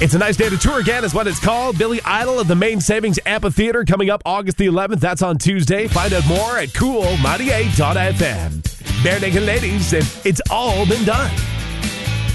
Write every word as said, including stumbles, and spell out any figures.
It's a Nice Day to Tour Again is what it's called. Billy Idol at the Main Savings Amphitheater coming up August the eleventh. That's on Tuesday. Find out more at cool ninety-eight dot f m. Bare Naked Ladies, and It's All Been Done.